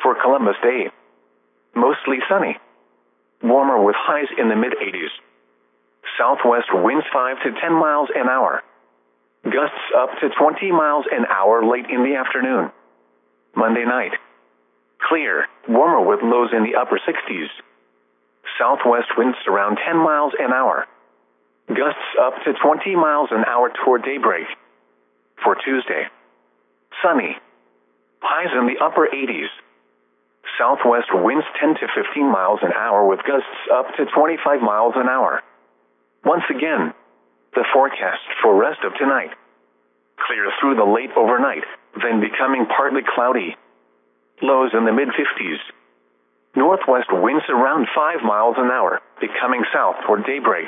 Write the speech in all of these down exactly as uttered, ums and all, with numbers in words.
for Columbus Day. Mostly sunny. Warmer with highs in the mid eighties. Southwest winds five to ten miles an hour. Gusts up to twenty miles an hour late in the afternoon. Monday night. Clear, warmer with lows in the upper sixties. Southwest winds around ten miles an hour. Gusts up to twenty miles an hour toward daybreak. For Tuesday. Sunny. Highs in the upper eighties. Southwest winds ten to fifteen miles an hour with gusts up to twenty-five miles an hour. Once again, the forecast for rest of tonight. Clear through the late overnight, then becoming partly cloudy. Lows in the mid fifties. Northwest winds around five miles an hour, becoming south toward daybreak.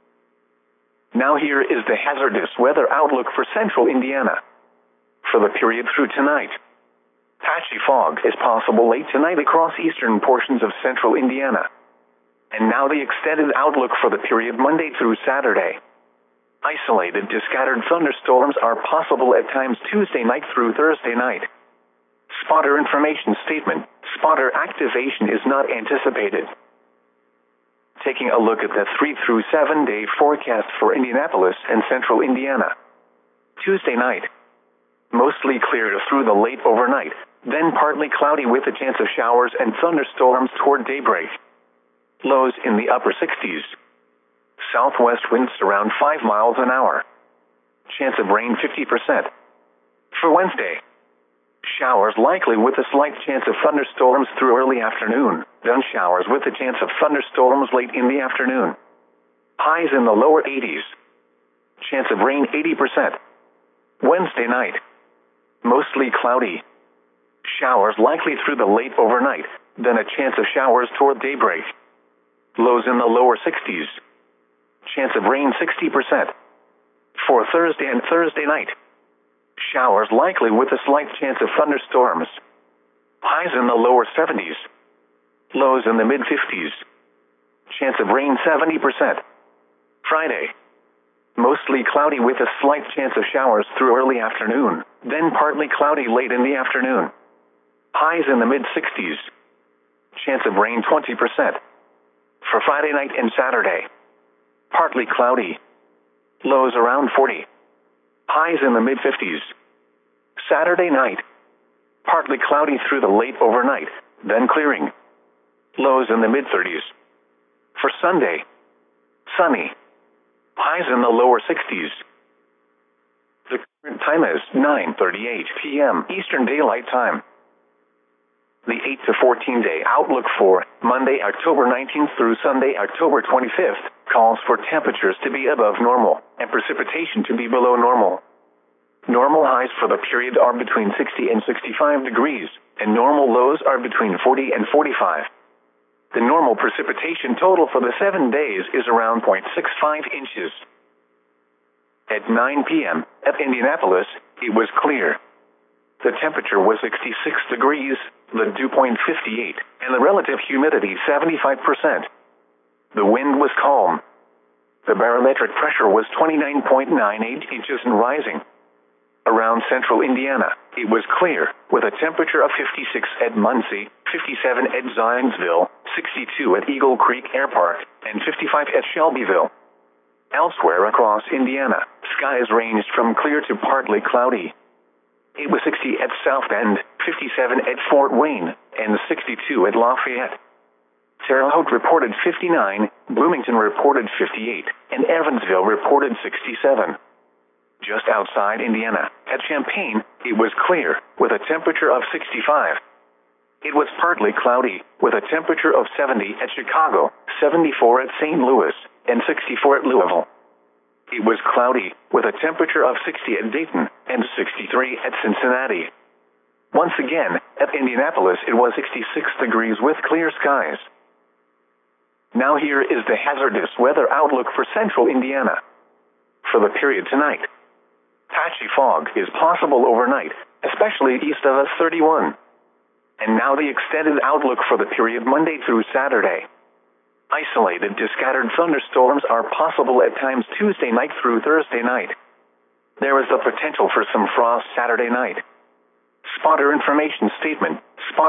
Now here is the hazardous weather outlook for central Indiana. For the period through tonight. Patchy fog is possible late tonight across eastern portions of central Indiana. And now the extended outlook for the period Monday through Saturday. Isolated to scattered thunderstorms are possible at times Tuesday night through Thursday night. Spotter information statement. Spotter activation is not anticipated. Taking a look at the three through seven day forecast for Indianapolis and central Indiana. Tuesday night. Mostly clear through the late overnight, then partly cloudy with a chance of showers and thunderstorms toward daybreak. Lows in the upper sixties. Southwest winds around five miles an hour. Chance of rain fifty percent. For Wednesday. Showers likely with a slight chance of thunderstorms through early afternoon, then showers with a chance of thunderstorms late in the afternoon. Highs in the lower eighties. Chance of rain eighty percent. Wednesday night. Mostly cloudy. Showers likely through the late overnight, then a chance of showers toward daybreak. Lows in the lower sixties. Chance of rain sixty percent. For Thursday and Thursday night. Showers likely with a slight chance of thunderstorms. Highs in the lower seventies. Lows in the mid fifties. Chance of rain seventy percent. Friday. Mostly cloudy with a slight chance of showers through early afternoon, then partly cloudy late in the afternoon. Highs in the mid sixties. Chance of rain twenty percent. For Friday night and Saturday. Partly cloudy. Lows around forty. Highs in the mid fifties. Saturday night. Partly cloudy through the late overnight, then clearing. Lows in the mid thirties. For Sunday. Sunny. Highs in the lower sixties. The current time is nine thirty-eight p m Eastern Daylight Time. The eight to fourteen day outlook for Monday, October nineteenth through Sunday, October twenty-fifth, calls for temperatures to be above normal and precipitation to be below normal. Normal highs for the period are between sixty and sixty-five degrees, and normal lows are between forty and forty-five. The normal precipitation total for the seven days is around zero point six five inches. At nine p m at Indianapolis, it was clear. The temperature was sixty-six degrees, the dew point fifty-eight, and the relative humidity seventy-five percent. The wind was calm. The barometric pressure was twenty-nine point nine eight inches and rising. Around central Indiana, it was clear, with a temperature of fifty-six at Muncie, fifty-seven at Zionsville, sixty-two at Eagle Creek Air Park, and fifty-five at Shelbyville. Elsewhere across Indiana, skies ranged from clear to partly cloudy. It was sixty at South Bend, fifty-seven at Fort Wayne, and sixty-two at Lafayette. Terre Haute reported fifty-nine, Bloomington reported fifty-eight, and Evansville reported sixty-seven. Just outside Indiana, at Champaign, it was clear, with a temperature of sixty-five. It was partly cloudy, with a temperature of seventy at Chicago, seventy-four at Saint Louis, and sixty-four at Louisville. It was cloudy, with a temperature of sixty at Dayton, and sixty-three at Cincinnati. Once again, at Indianapolis it was sixty-six degrees with clear skies. Now here is the hazardous weather outlook for central Indiana. For the period tonight. Patchy fog is possible overnight, especially east of us thirty-one. And now the extended outlook for the period Monday through Saturday. Isolated to scattered thunderstorms are possible at times Tuesday night through Thursday night. There is the potential for some frost Saturday night. Spotter information statement.